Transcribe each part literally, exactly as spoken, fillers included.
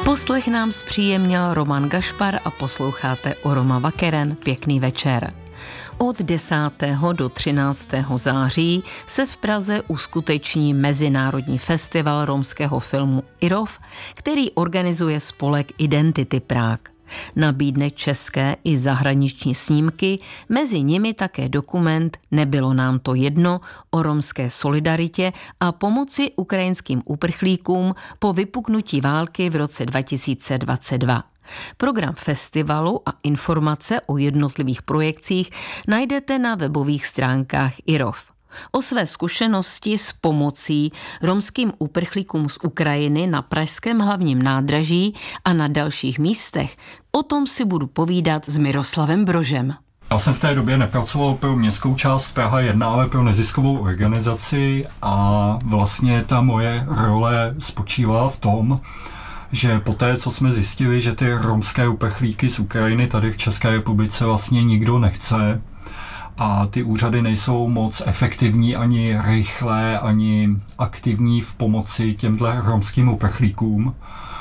Poslech nám zpříjemnil Roman Gašpar a posloucháte o Roma Vakeren. Pěkný večer. Od desátého do třináctého září se v Praze uskuteční Mezinárodní festival romského filmu IROF, který organizuje spolek Identity Prague. Nabídne české i zahraniční snímky, mezi nimi také dokument Nebylo nám to jedno o romské solidaritě a pomoci ukrajinským uprchlíkům po vypuknutí války v roce dva tisíce dvacet dva. Program festivalu a informace o jednotlivých projekcích najdete na webových stránkách IROF. O své zkušenosti s pomocí romským uprchlíkům z Ukrajiny na pražském hlavním nádraží a na dalších místech, o tom si budu povídat s Miroslavem Brožem. Já jsem v té době nepracoval pro městskou část Praha jedna, ale pro neziskovou organizaci a vlastně ta moje role spočívala v tom, že poté, co jsme zjistili, že ty romské uprchlíky z Ukrajiny tady v České republice vlastně nikdo nechce, a ty úřady nejsou moc efektivní, ani rychlé, ani aktivní v pomoci těmto romským uprchlíkům,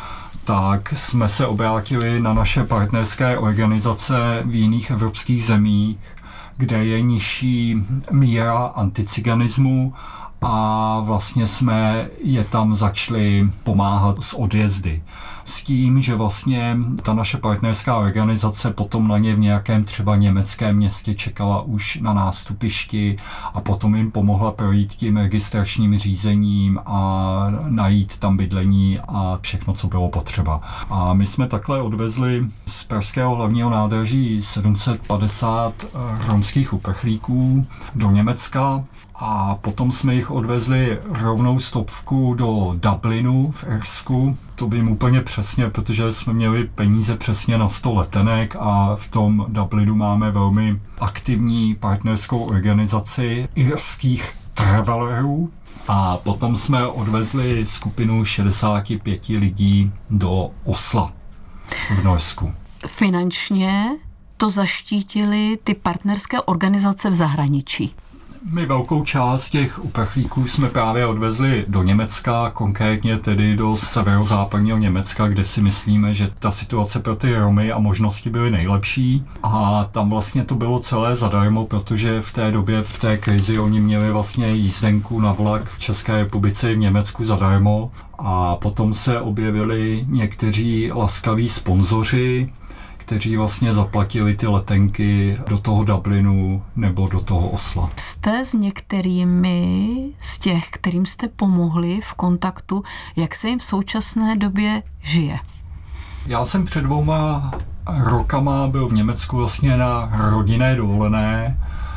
tak jsme se obrátili na naše partnerské organizace v jiných evropských zemích, kde je nižší míra anticiganismu a vlastně jsme je tam začali pomáhat s odjezdy. S tím, že vlastně ta naše partnerská organizace potom na ně v nějakém třeba německém městě čekala už na nástupišti a potom jim pomohla projít tím registračním řízením a najít tam bydlení a všechno, co bylo potřeba. A my jsme takhle odvezli z pražského hlavního nádraží sedm set padesát romských uprchlíků do Německa a potom jsme jich odvezli rovnou stovku do Dublinu v Irsku. To vím úplně přesně, protože jsme měli peníze přesně na sto letenek a v tom Dublinu máme velmi aktivní partnerskou organizaci irských travelerů. A potom jsme odvezli skupinu šedesát pět lidí do Osla v Norsku. Finančně to zaštítili ty partnerské organizace v zahraničí. My velkou část těch uprchlíků jsme právě odvezli do Německa, konkrétně tedy do severozápadního Německa, kde si myslíme, že ta situace pro ty Romy a možnosti byly nejlepší. A tam vlastně to bylo celé zadarmo, protože v té době, v té krizi, oni měli vlastně jízdenku na vlak v České republice i v Německu zadarmo. A potom se objevili někteří laskaví sponzoři, kteří vlastně zaplatili ty letenky do toho Dublinu nebo do toho Osla. Jste s některými z těch, kterým jste pomohli v kontaktu, jak se jim v současné době žije? Já jsem před dvouma rokama byl v Německu vlastně na rodinné dovolené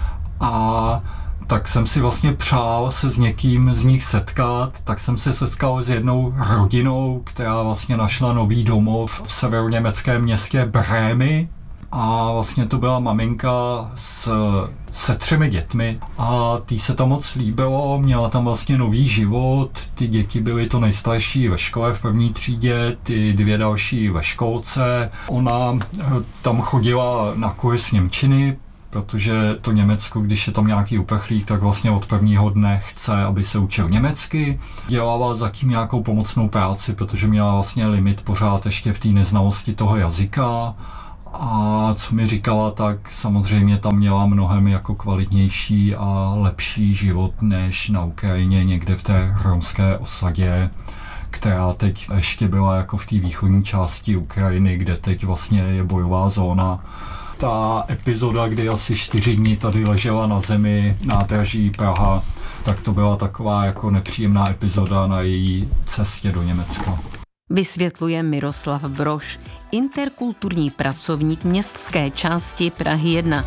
a tak jsem si vlastně přál se s někým z nich setkat, tak jsem se setkal s jednou rodinou, která vlastně našla nový domov v severoněmeckém městě Brémy a vlastně to byla maminka s, se třemi dětmi a tý se tam moc líbilo, měla tam vlastně nový život, ty děti byly to nejstarší ve škole v první třídě, ty dvě další ve školce, ona tam chodila na kurz němčiny, protože to Německo, když je tam nějaký uprchlík, tak vlastně od prvního dne chce, aby se učil německy. Dělala zatím nějakou pomocnou práci, protože měla vlastně limit pořád ještě v té neznalosti toho jazyka. A co mi říkala, tak samozřejmě tam měla mnohem jako kvalitnější a lepší život než na Ukrajině, někde v té romské osadě, která teď ještě byla jako v té východní části Ukrajiny, kde teď vlastně je bojová zóna. Ta epizoda, kdy asi čtyři dny tady ležela na zemi nádraží Praha, tak to byla taková jako nepříjemná epizoda na její cestě do Německa. Vysvětluje Miroslav Brož, interkulturní pracovník městské části Prahy jedna.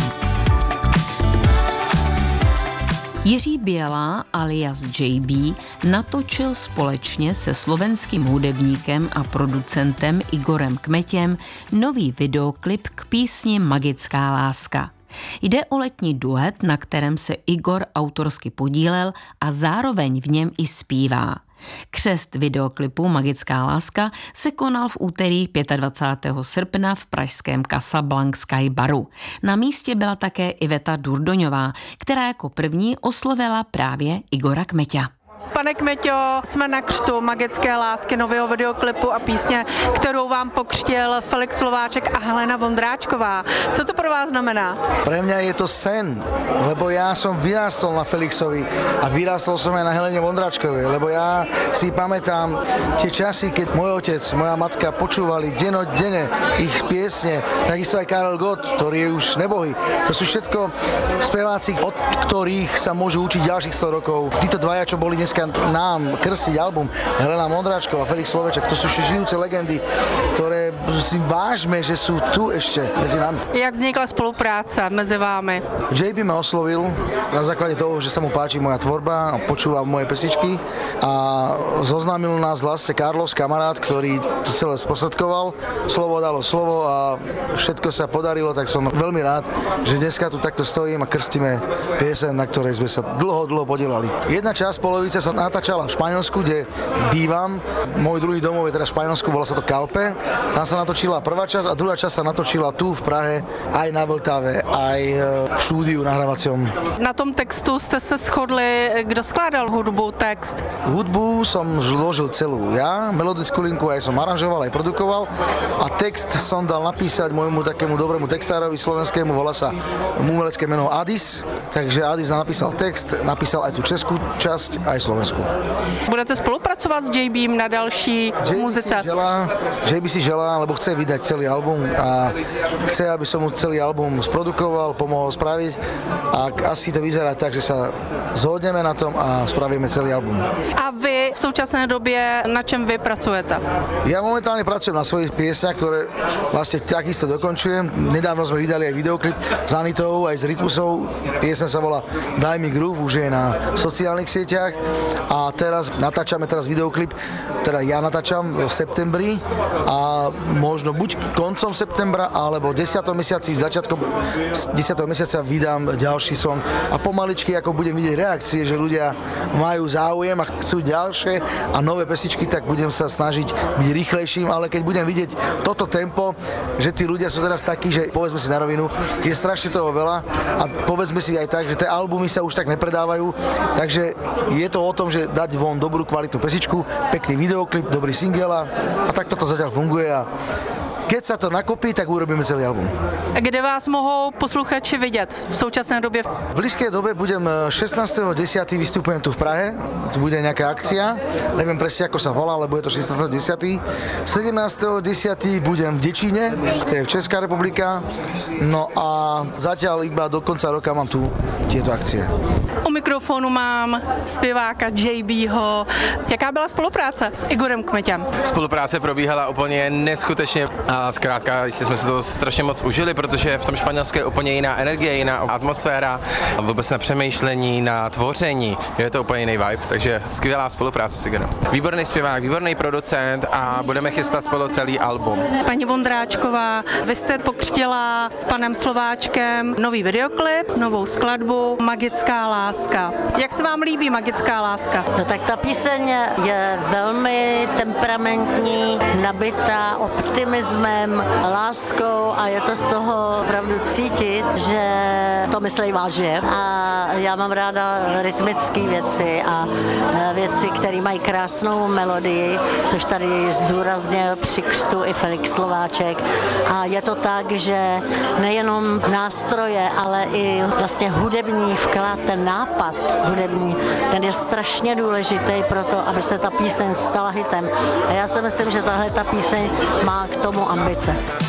Jiří Bělá alias J B natočil společně se slovenským hudebníkem a producentem Igorem Kmetěm nový videoklip k písni Magická láska. Jde o letní duet, na kterém se Igor autorsky podílel a zároveň v něm i zpívá. Křest videoklipu Magická láska se konal v úterý dvacátého pátého srpna v pražském Casablanca baru. Na místě byla také Iveta Durdoňová, která jako první oslovila právě Igora Kmeťa. Pane Kmeťo, jsme na křtu Magické lásky, nového videoklipu a písně, kterou vám pokřtil Felix Slováček a Helena Vondráčková. Co to pro vás znamená? Pre mňa je to sen, lebo ja som vyrástol na Felixovi a vyrástol som aj na Helene Vondráčkovej, lebo ja si pamätám tie časy, keď môj otec, moja matka počúvali dennodenne ich piesne, takisto aj Karel Gott, ktorý je už nebohý. To sú všetko speváci, od ktorých sa môžu učiť ďalších sto rokov. Títo dvaja, čo boli dneska nám krstiť album, Helena Vondráčková a Felix Slováček, to sú žijúce legendy, ktoré si vážme, že sú tu ešte medzi nami. Jak vznikla spolupráca mezi vámi? jé bé ma oslovil na základe toho, že sa mu páči moja tvorba, počúva moje pesničky a zoznámil nás vlastne Carlos, kamarát, ktorý to celé sprostredkoval. Slovo dalo slovo a všetko sa podarilo, tak som veľmi rád, že dneska tu takto stojím a krstíme pieseň, na ktorej sme sa dlho, dlho podielali. Jedna časť polovice sa natáčala v Španielsku, kde bývam. Môj druhý domov je teda v Španielsku, volá sa to Calpe. Tam sa natočila prvá časť a druhá časť sa natočila tu v Prahe, aj na Vltave, aj v štúdiu nahrávacom. Na tom textu jste se shodli, kdo skládal hudbu, text? Hudbu som zložil celú ja, melodickú linku aj som aranžoval, aj produkoval a text som dal napísať môjmu takému dobrému textárovi slovenskému, volá sa umelecké meno Adis, takže Adis napísal text, napísal aj tú českú časť, aj slovenskú. Budete spolupracovat s jé bé na další muzice? jé bé si želá, lebo chce vydať celý album a chce, aby som mu celý album sprodukoval, pomohol spraviť a asi to vyzerá tak, že sa zhodneme na tom a spravíme celý album. A vy v současné době na čem vy pracujete? Ja momentálne pracujem na svojich piesňach, ktoré vlastne takisto dokončujem. Nedávno sme vydali aj videoklip s Anitou, aj s Rytmusou. Piesň sa volá Daj mi groove, už je na sociálnych sieťach a teraz natáčame teraz videoklip, teda ja natáčam v septembri a možno buď koncom septembra alebo desiatom mesiaci, začiatkom desiateho mesiaca vydám ďalší song a pomaličky ako budem vidieť reakcie, že ľudia majú záujem a chcú ďalšie a nové pesničky, tak budem sa snažiť byť rýchlejším, ale keď budem vidieť toto tempo, že tí ľudia sú teraz takí, že povedzme si na rovinu, je strašne toho veľa a povedzme si aj tak, že tie albumy sa už tak nepredávajú, takže je to o tom, že dať von dobrú kvalitnú pesničku, pekný videoklip, dobrý single a, a tak toto zatiaľ funguje a keď sa to nakopí, tak urobíme celý album. A kde vás mohou posluchači vidět v současné době? V blízkej dobe budem šestnásteho desiateho vystupujem tu v Prahe, tu bude nejaká akcia, neviem presne ako sa volá, lebo je to šestnásteho desiateho sedemnásteho desiateho budem v Dečíne, to je Česká republika, no a zatiaľ iba do konca roka mám tu tieto akcie. U mikrofonu mám zpěváka jé bého. Jaká byla spolupráce s Igorem Kmeťem? Spolupráce probíhala úplně neskutečně a zkrátka jsme si to strašně moc užili, protože v tom Španělsku je úplně jiná energie, jiná atmosféra, vůbec na přemýšlení, na tvoření. Je to úplně jiný vibe, takže skvělá spolupráce s Igorem. Výborný zpěvák, výborný producent a budeme chystat spolu celý album. Paní Vondráčková, vy jste pokřtila s panem Slováčkem nový videoklip, novou skladbu Magická láska. Jak se vám líbí Magická láska? No tak ta píseň je velmi temperamentní, nabitá optimismem, láskou a je to z toho opravdu cítit, že to myslí vážně. A já mám ráda rytmické věci a věci, které mají krásnou melodii, což tady zdůraznil při křtu i Felix Slováček. A je to tak, že nejenom nástroje, ale i vlastně hudební vklad, ten nápad hudební, ten je strašně důležitý pro to, aby se ta píseň stala hitem. A já si myslím, že tahle ta píseň má k tomu ambice.